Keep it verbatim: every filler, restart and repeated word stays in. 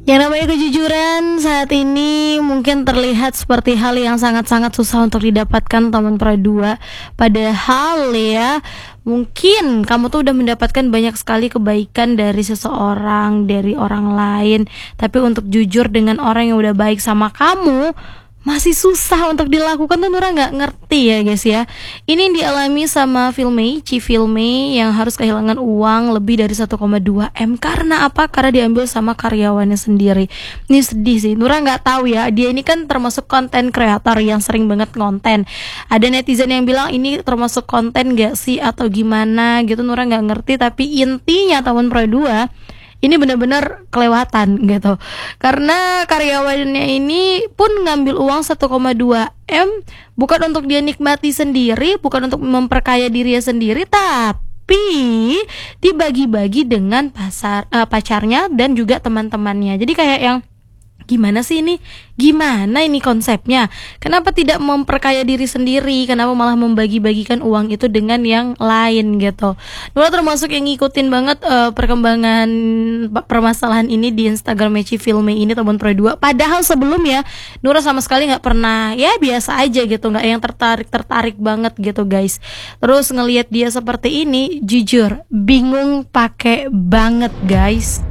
Yang namanya kejujuran saat ini mungkin terlihat seperti hal yang sangat-sangat susah untuk didapatkan teman perdua. Padahal ya, mungkin kamu tuh udah mendapatkan banyak sekali kebaikan dari seseorang, dari orang lain. Tapi untuk jujur dengan orang yang udah baik sama kamu, masih susah untuk dilakukan tuh Nura nggak ngerti ya guys ya. Ini yang dialami sama Filmei, Ci Filmei yang harus kehilangan uang lebih dari satu koma dua M karena apa? Karena diambil sama karyawannya sendiri. Ini sedih sih. Nura nggak tahu ya. Dia ini kan termasuk konten kreator yang sering banget konten. Ada netizen yang bilang ini termasuk konten gak sih atau gimana gitu. Nura nggak ngerti. Tapi intinya tahun Pro dua ini benar-benar kelewatan gitu. Karena karyawannya ini pun ngambil uang satu koma dua M bukan untuk dia nikmati sendiri, bukan untuk memperkaya dirinya sendiri, tapi dibagi-bagi dengan pasar, uh, pacarnya dan juga teman-temannya. Jadi kayak yang gimana sih ini? Gimana ini konsepnya? Kenapa tidak memperkaya diri sendiri? Kenapa malah membagi-bagikan uang itu dengan yang lain gitu? Nura termasuk yang ngikutin banget uh, perkembangan permasalahan ini di Instagram Ci Filmei ini tahun Pro dua. Padahal sebelumnya Nura sama sekali nggak pernah, ya biasa aja gitu, nggak yang tertarik-tertarik banget gitu guys. Terus ngelihat dia seperti ini, jujur bingung pakai banget guys.